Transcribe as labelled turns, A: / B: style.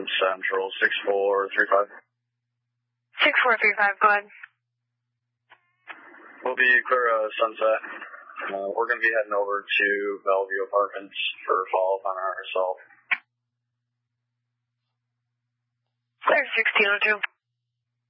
A: Central 6435.
B: 6435, go ahead.
A: We'll be clear Sunset. We're going to be heading over to Bellevue Apartments for follow-up on our assault.
B: Clear 1602.